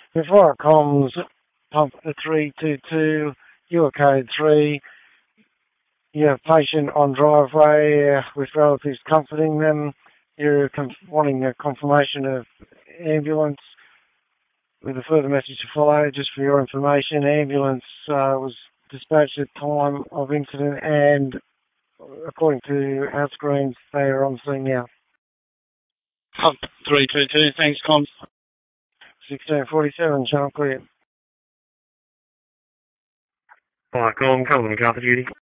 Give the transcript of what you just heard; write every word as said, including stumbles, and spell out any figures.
Before it comes, pump the three two two, you are code three, you have patient on driveway uh, with relatives comforting them, you're conf- wanting a confirmation of ambulance with a further message to follow. Just for your information, ambulance uh, was dispatched at time of incident and according to our screens, they are on scene now. Pump three two two, thanks, Con. sixteen forty-seven, channel clear. Hi, Con, Cullen, Macarthur duty.